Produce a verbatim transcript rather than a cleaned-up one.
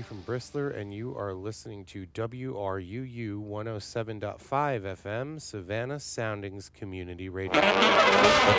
from Bristler, and you are listening to W R U U one oh seven point five F M, Savannah Soundings Community Radio.